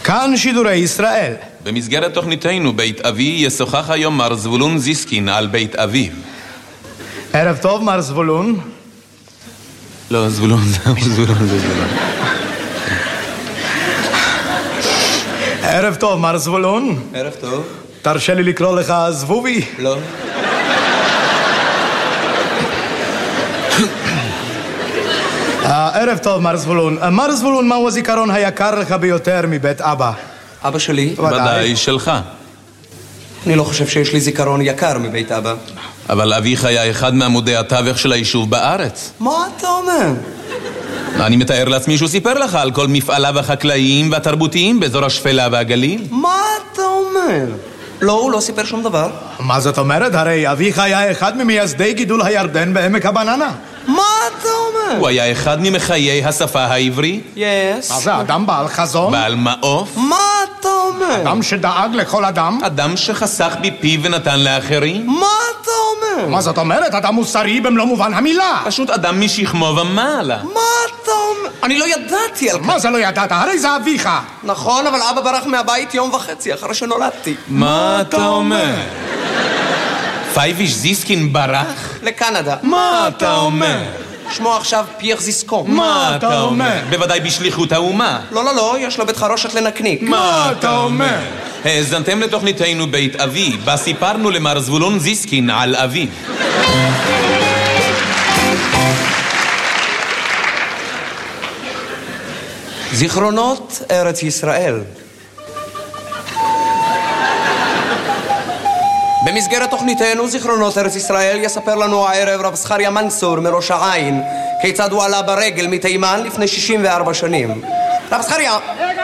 כאן שידורי ישראל. במסגרת תוכניתנו בית אבי ישוחח היום מר זבולון זיסקין על בית אביו. ערב טוב, מר זבולון. לא, זבולון זה זבולון. ערב טוב, מר זבולון. ערב טוב. תרשה לי לקרוא לך זבובי? לא. ערב טוב, מר זבולון. מר זבולון, מהו הזיכרון היקר לך ביותר מבית אבא? אבא שלי? ודאי שלך. אני לא חושב שיש לי זיכרון יקר מבית אבא. אבל אביך היה אחד מעמודי התווך של היישוב בארץ. מה אתה אומר? אני מתאר לעצמי שהוא סיפר לך על כל מפעליו החקלאיים והתרבותיים באזור השפלה והגליל. מה אתה אומר? לא, הוא לא סיפר שום דבר. מה זאת אומרת? הרי אביך היה אחד ממייסדי גידול הירדן בעמק הבננה. מה אתה אומר? הוא היה אחד ממחיי השפה העברית. יס. מה זה, אדם בעל חזון? בעל מעוף. מה אתה אומר? אדם שדאג לכל אדם? אדם שחסך בפיו ונתן לאחרים. מה אתה אומר? מה זאת אומרת? אדם מוסרי במלוא מובן המילה. פשוט אדם משכמו ומעלה. מה אתה אומר? אני לא ידעתי על כך. מה זה לא ידעת? הרי זה אביך. נכון, אבל אבא ברח מהבית יום וחצי אחרי שנולדתי. מה אתה אומר? פייביש זיסקין ברח? לקנדה. מה אתה אומר? שמו עכשיו פייר זיסקון. מה אתה אומר? בוודאי בשליחות האומה. לא, לא, לא, יש לו בית חרושת לנקניק. מה אתה אומר? האזנתם לתוכניתנו בית אבי, בה סיפרנו למר זבולון זיסקין על אביו. זיכרונות ארץ ישראל. במסגרת תוכניתנו זיכרונות ארץ ישראל יספר לנו הערב רב זכריה מנסור מראש העין כיצד הוא עלה ברגל מתימן לפני 64 שנים. רב זכריה,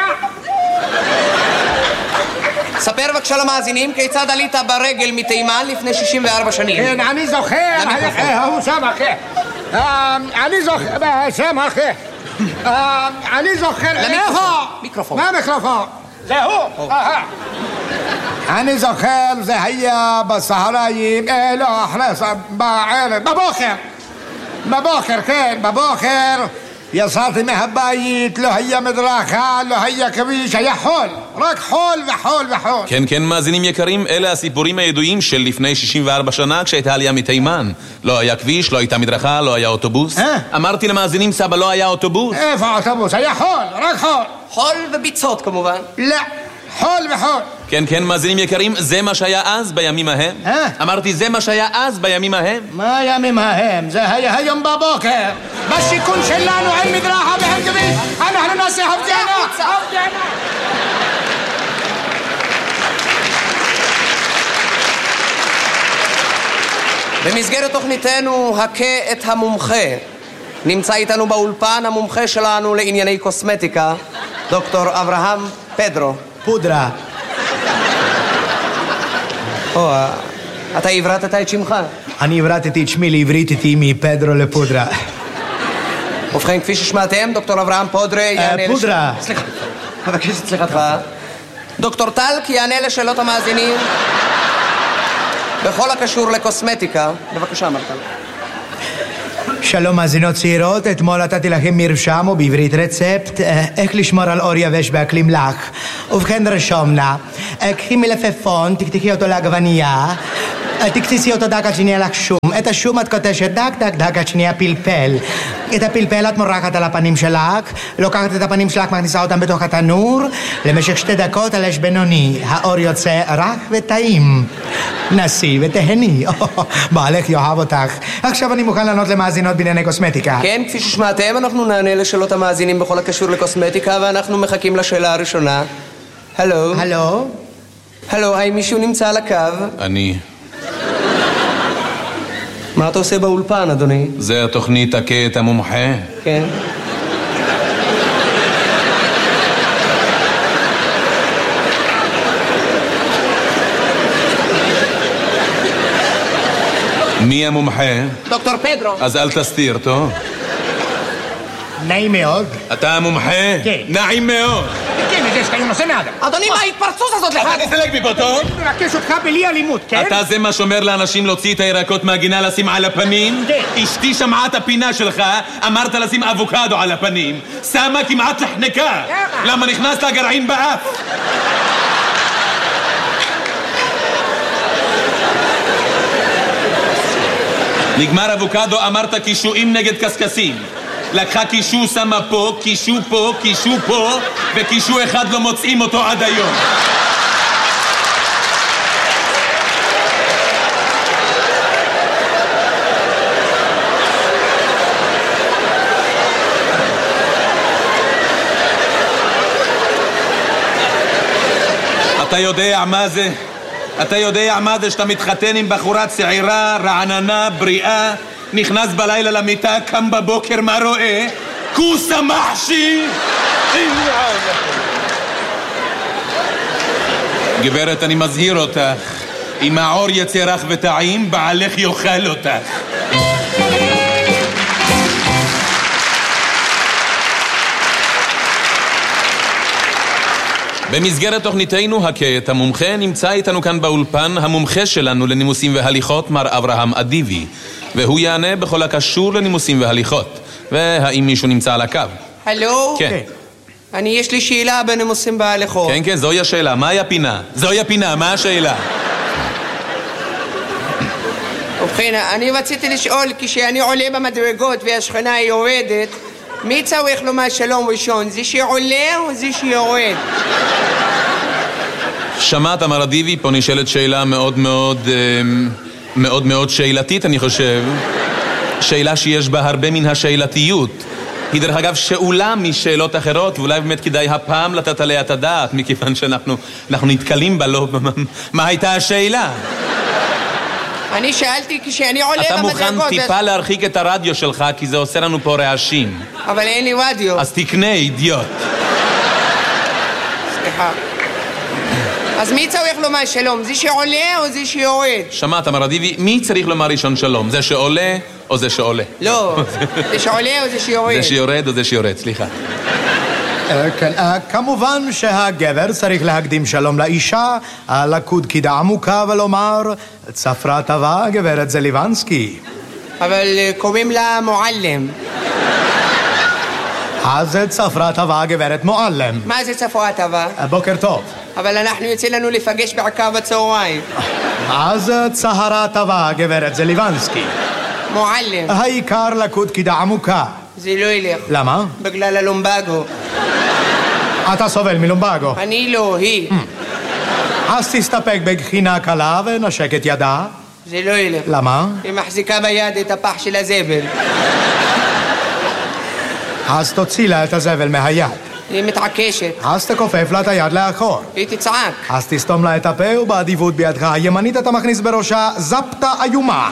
ספר בבקשה למאזינים כיצד עלית ברגל מתימן לפני 64 שנים. כן, אני זוכר. הוא שם אחי. אני זוכר. שם אחי. אני זוכר. מיקרופון. מה המיקרופון? זה הוא. אני זוכר, זה היה בסהריים, לא, אחרי, בערב, בבוקר, כן, בבוקר יצאתי מהבית, לא היה מדרכה, לא היה כביש, היה חול, רק חול וחול וחול. כן, כן, מאזינים יקרים, אלה הסיפורים הידועים של לפני 64 שנה כשהייתה עלייה מתימן. לא היה כביש, לא הייתה מדרכה, לא היה אוטובוס. אמרתי למאזינים, סבא, לא היה אוטובוס. איפה האוטובוס? היה חול, רק חול. חול וביצות כמובן. לא, חול וחול. כן, כן, מאזינים יקרים, זה מה שהיה אז בימים ההם. אמרתי, זה מה שהיה אז בימים ההם. מה הימים ההם? זה היה היום בבוקר. בשיכון שלנו אין מדרכה ואין כביש. אנחנו נעשה הפגנה. במסגרת תוכניתנו הכה את המומחה נמצא איתנו באולפן המומחה שלנו לענייני קוסמטיקה דוקטור אברהם פדרו. פודרה. אתה עברתת את שמך? אני עברתתי את שמי לעברית איתי מפדרו לפודרה. ובכן, כפי ששמעתם, דוקטור אברהם פודרה יענה... פודרה. סליחה, מבקש את סליחתך. דוקטור טלק יענה לשאלות המאזינים בכל הקשור לקוסמטיקה. בבקשה, מרטל. שלום מאזינות צעירות, אתמול נתתי לכם מרשם ובעברית רצפט איך לשמור על אור יבש באקלים לח. ובכן רשום לה, קחי מלפפון, תקתקי אותו לעגבנייה, תקציסי אותו דק עד שנהיה לך שום. את השום את קוטשת דק דק דק עד שנהיה פלפל. את הפלפל את מורחת על הפנים שלך, לוקחת את הפנים שלך, מכניסה אותם בתוך התנור למשך 2 דקות על אש בינוני. האור יוצא רך וטעים. נסי ותהני. בעלך יאהב אותך. עכשיו אני מוכן לענות למאזינות בענייני קוסמטיקה. כן, כפי ששמעתם, אנחנו נענה לשאלות המאזינים בכל הקשור לקוסמטיקה, ואנחנו מחכים לשאלה הראשונה. הלו? הלו? הלו, האם מישהו נמצא על הקו? אני. מה אתה עושה באולפן, אדוני? זה התוכנית הכה את המומחה. כן. מי המומחה? דוקטור פדרו. אז אל תסתיר, טוב? נעים מאוד. אתה המומחה? כן. נעים מאוד. כן, זה שאתה נושא נאדה. אדוני, מה ההתפרצות הזאת לך? אתה תסלק מפה, טוב? אני מבקש אותך בלי אלימות, כן? אתה זה מה שאומר לאנשים להוציא את הירקות מהגינה לשים על הפנים? כן. אשתי שמעה את הפינה שלך, אמרת לשים אבוקדו על הפנים. שמה כמעט לחנקה. למה נכנס לה גרעין באף? נגמר אבוקדו, אמרת קישואים נגד קסקסים. לקחה קישו, שמה פה, קישו פה, קישו פה, וקישו אחד לא מוצאים אותו עד היום. אתה יודע מה זה? אתה יודע מה זה שאתה מתחתן עם בחורה צעירה, רעננה, בריאה, נכנס בלילה למיטה, קם בבוקר, מה רואה? כוסה מחשי! גברת, אני מזהיר אותך, אם העור יצא רך וטעים, בעלך יאכל אותך. במסגרת תוכניתנו הקט, המומחה נמצא איתנו כאן באולפן, המומחה שלנו לנימוסים והליכות, מר אברהם אדיבי, והוא יענה בכל הקשור לנימוסים והליכות. והאם מישהו נמצא על הקו? הלו? כן. יש לי שאלה בנימוסים והליכות. כן, כן, זוהי השאלה. מהי הפינה? זוהי הפינה, מה השאלה? ובכן, אני רציתי לשאול, כשאני עולה במדרגות והשכנה היא יורדת, מי צריך לומר שלום ראשון? זה שעולה או זה שיורד? שמעת, מר אדיבי, פה נשאלת שאלה מאוד מאוד שאלתית, אני חושב. שאלה שיש בה הרבה מן השאלתיות. היא דרך אגב שאולה משאלות אחרות, ואולי באמת כדאי הפעם לתת עליה את הדעת, מכיוון שאנחנו נתקלים בה, לא... מה הייתה השאלה? אני שאלתי כשאני עולה במדרגות... אתה מוכן טיפה להרחיק את הרדיו שלך, כי זה עושה לנו פה רעשים. אבל אין לי רדיו. אז תקנה, אידיוט. סליחה. אז מי צריך לומר שלום? זה שעולה או זה שיורד? שמעת, מר אדיבי, מי צריך לומר ראשון שלום? זה שעולה או זה שעולה? לא, זה שעולה או זה שיורד? זה שיורד או זה שיורד, סליחה. כן, כמובן שהגבר צריך להקדים שלום לאישה, לקוד קידה עמוקה ולומר צפרה טובה, גברת זליבנסקי. אבל קוראים לה מועלם. אז צפרה טובה, גברת מועלם. מה זה צפרה טובה? בוקר טוב. אבל אנחנו יוצא לנו לפגש בעיקר בצהריים. אז צהרה טובה, גברת זליבנסקי. מועלם. העיקר לקוד קידה עמוקה. זה לא ילך. למה? בגלל הלומבגו. אתה סובל מלומבגו. אני לא, היא. אז תסתפק בגחינה קלה ונשק את ידה. זה לא ילך. למה? היא מחזיקה ביד את הפח של הזבל. אז תוציא לה את הזבל מהיד. היא מתעקשת. אז תכופף לה את היד לאחור. היא תצעק. אז תסתום לה את הפה ובאדיבות בידך הימנית אתה מכניס בראשה זפתה איומה.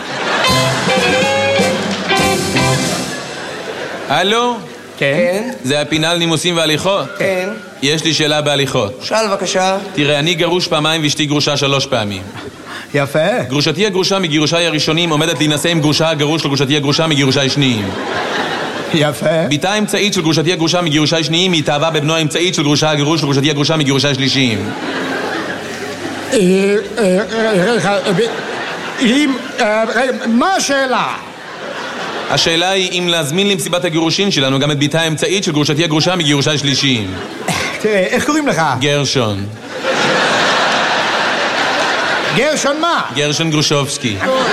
הלו? כן? זה הפינה על נימוסים והליכות? כן. יש לי שאלה בהליכות. שאל בבקשה. תראה, אני גרוש פעמיים ואשתי גרושה 3 פעמים. יפה. גרושתי הגרושה מגירושיי הראשונים עומדת להינשא עם גרושה הגרוש לגרושתי הגרושה מגירושיי שניים. יפה. ביתה האמצעית של גרושתי הגרושה מגירושיי שניים היא התאהבה בבנו האמצעית של גרושה הגרוש לגרושתי הגרושה מגירושיי שלישיים. מה השאלה? השאלה היא אם להזמין למסיבת הגירושין שלנו גם את ביתה האמצעית של גרושתי הגרושה מגירושיי שלישיים. תראה, איך קוראים לך? גרשון. גרשון מה? גרשון גרושובסקי.